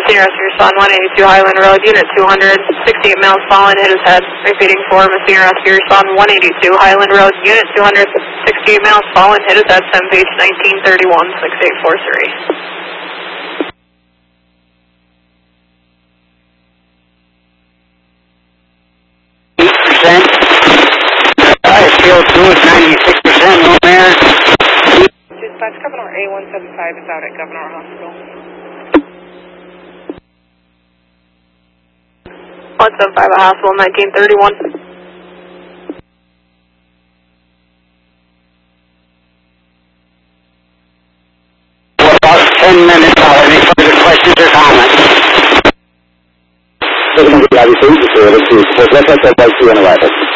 Messina Rescue Respond 182 Highland Road, Unit 268 miles fallen, hit his head. Repeating for Messina Rescue Respond 182 Highland Road, Unit 268 miles fallen, hit his head, 10 page 1931, 6843. CO2 is 96%, no mayor. Dispatch, Governor A175 is out at Governor Hospital. 175 at Hospital, 1931. For about 10 minutes, I'll have any further questions or comments. Obviously, let's have that by 2 and 11.